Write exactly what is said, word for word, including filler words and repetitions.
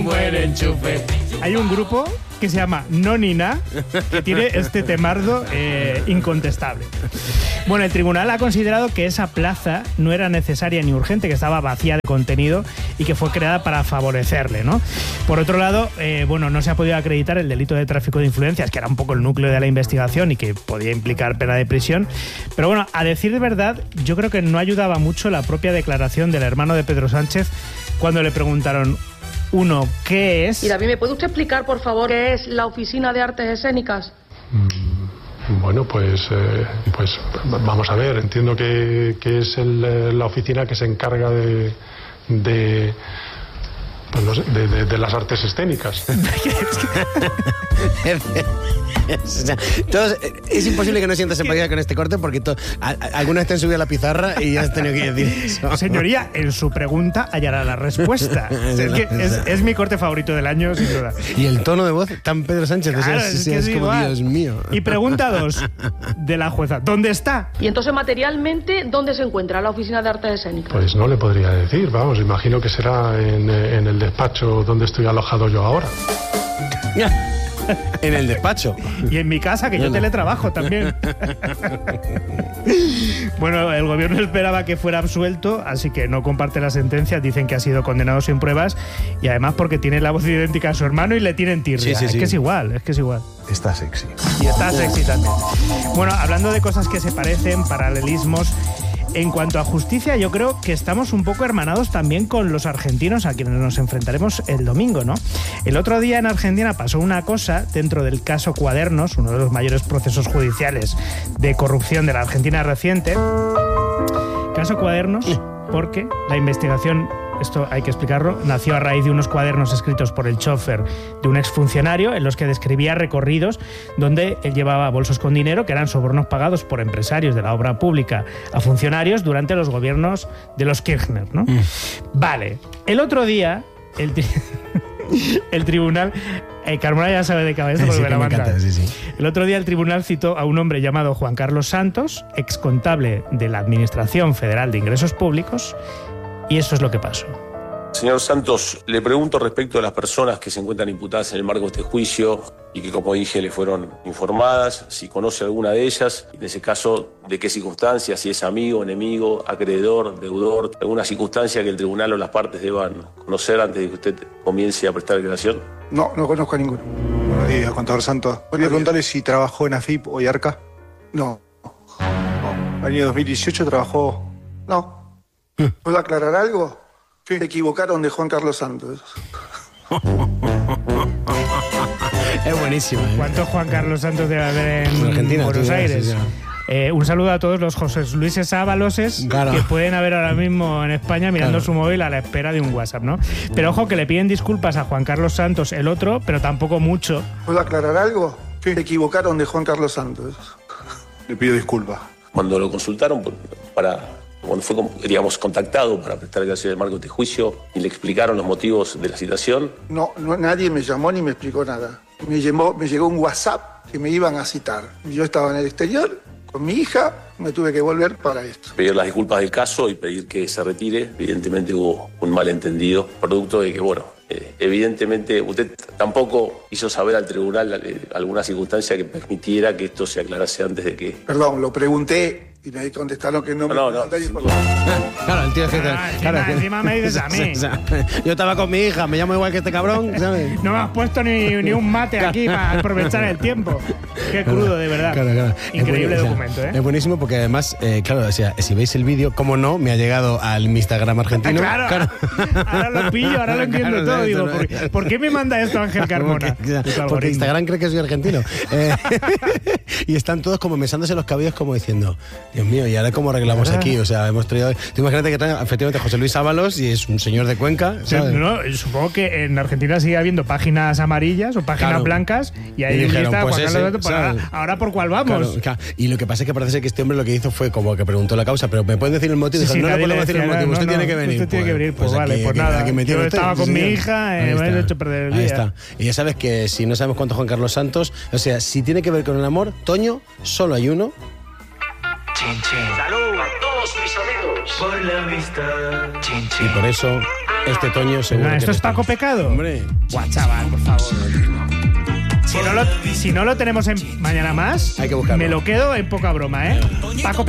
Buen enchufe. Hay un grupo que se llama No Ni Na, que tiene este temardo eh, incontestable. Bueno, el tribunal ha considerado que esa plaza no era necesaria ni urgente, que estaba vacía de contenido y que fue creada para favorecerle, ¿no? Por otro lado, eh, bueno, no se ha podido acreditar el delito de tráfico de influencias, que era un poco el núcleo de la investigación y que podía implicar pena de prisión. Pero bueno, a decir de verdad, yo creo que no ayudaba mucho la propia declaración del hermano de Pedro Sánchez cuando le preguntaron: uno, ¿qué es? Y David, ¿me puede usted explicar, por favor, qué es la Oficina de Artes Escénicas? Mm, bueno, pues, eh, pues vamos a ver. Entiendo que, que es el, la oficina que se encarga de... de pues no sé, de, de, de las artes escénicas. O sea, todos, es imposible que no sientas empatía con este corte porque to, a, a, alguna vez te han subido a la pizarra y has tenido que decir eso. Señoría, en su pregunta hallará la respuesta. Es, es, que es, es mi corte favorito del año, sin duda. Y el tono de voz tan Pedro Sánchez, claro, o sea, es, es, que es, es como igual. Dios mío. Y pregunta dos de la jueza: ¿dónde está? Y entonces, materialmente, ¿dónde se encuentra la Oficina de Artes Escénicas? Pues no le podría decir, vamos, imagino que será en, en el despacho donde estoy alojado yo ahora. En el despacho. Y en mi casa, que yo teletrabajo también. Bueno, el gobierno esperaba que fuera absuelto, así que no comparte la sentencia. Dicen que ha sido condenado sin pruebas y además porque tiene la voz idéntica a su hermano y le tienen tirria. Sí, sí, es sí. que es igual, es que es igual. Está sexy. Y está sexy también. Bueno, hablando de cosas que se parecen, paralelismos... En cuanto a justicia, yo creo que estamos un poco hermanados también con los argentinos, a quienes nos enfrentaremos el domingo, ¿no? El otro día en Argentina pasó una cosa dentro del caso Cuadernos, uno de los mayores procesos judiciales de corrupción de la Argentina reciente. Caso Cuadernos, porque la investigación... Esto hay que explicarlo, nació a raíz de unos cuadernos escritos por el chofer de un exfuncionario en los que describía recorridos donde él llevaba bolsos con dinero que eran sobornos pagados por empresarios de la obra pública a funcionarios durante los gobiernos de los Kirchner, ¿no? Mm. Vale, el otro día el, tri el tribunal... Eh, Carmona ya sabe de cabeza porque sí, me la manda. Sí, sí. El otro día el tribunal citó a un hombre llamado Juan Carlos Santos, excontable de la Administración Federal de Ingresos Públicos. Y eso es lo que pasó. Señor Santos, le pregunto respecto a las personas que se encuentran imputadas en el marco de este juicio y que, como dije, le fueron informadas, si conoce alguna de ellas, y en ese caso, de qué circunstancias, si es amigo, enemigo, acreedor, deudor, alguna circunstancia que el tribunal o las partes deban conocer antes de que usted comience a prestar declaración. No, no conozco a ninguno. Buenos días, contador Santos. Voy a preguntarle si trabajó en A F I P o IARCA. No. no. Año dos mil dieciocho trabajó... No. ¿Puedo aclarar algo? Sí. Se equivocaron de Juan Carlos Santos. Es buenísimo. ¿eh? ¿Cuántos Juan Carlos Santos debe haber en Argentina, Buenos tío, Aires? Sí, sí. Eh, un saludo a todos los José Luises Ábaloses claro. que pueden haber ahora mismo en España mirando claro. su móvil a la espera de un WhatsApp, ¿no? Pero ojo que le piden disculpas a Juan Carlos Santos, el otro, pero tampoco mucho. ¿Puedo aclarar algo? Sí. Se equivocaron de Juan Carlos Santos. Le pido disculpas. Cuando lo consultaron para... Cuando fue, digamos, contactado para prestar declaración del marco de este juicio y le explicaron los motivos de la citación. No, no, nadie me llamó ni me explicó nada. Me, llamó, me llegó un WhatsApp que me iban a citar. Yo estaba en el exterior con mi hija, me tuve que volver para esto. Pedir las disculpas del caso y pedir que se retire. Evidentemente hubo un malentendido, producto de que, bueno, eh, evidentemente usted tampoco hizo saber al tribunal eh, alguna circunstancia que permitiera que esto se aclarase antes de que... Perdón, lo pregunté. Y me contestaron que no me... No, no, no. Claro, el tío es que... Ah, claro, encima, que... encima me dices a mí. O sea, yo estaba con mi hija, me llamo igual que este cabrón, ¿sabes? No me has puesto ni, ni un mate aquí para aprovechar el tiempo. Qué crudo, de verdad. Claro, claro. Increíble es documento, ¿eh? Es buenísimo porque además, eh, claro, o sea, si veis el vídeo, como no, me ha llegado al Instagram argentino. Claro, claro. Ahora lo pillo, ahora lo entiendo claro, todo. Digo, no, ¿por, ¿por qué me manda esto Ángel Carmona? Porque, porque Instagram cree que soy argentino. Eh, y están todos como mesándose los cabellos como diciendo, Dios mío, ¿y ahora cómo arreglamos aquí? O sea, hemos traído... Tú imagínate que trae efectivamente José Luis Ábalos y es un señor de Cuenca, ¿sabes? No, supongo que en Argentina sigue habiendo páginas amarillas o páginas claro. blancas y ahí y dijeron, lista, pues Juan Carlos Santos, ahora, ahora por cuál vamos. Claro, claro. Y lo que pasa es que parece ser que este hombre lo que hizo fue como que preguntó la causa, pero ¿me pueden decir el motivo? Sí, Dijo, sí, no le podemos decir el motivo, no, usted no, tiene que venir. Usted tiene que venir, pues, pues vale, aquí, pues aquí, nada. Aquí yo estaba usted, con sí, mi hija, eh, me he hecho perder el día. Ahí está. Y ya sabes que si no sabemos cuánto Juan Carlos Santos, o sea, si tiene que ver con el amor, Toño, solo hay uno. Chin, chin. Salud a todos mis amigos por la amistad. Chin, chin. Y por eso Este Toño seguro. No, que ¿esto es este- Paco Pecado? Hombre. Guau, chaval, por favor. Si no, lo, si no lo tenemos en Mañana Más, Hay que buscarlo. me lo quedo en poca broma, ¿eh? Paco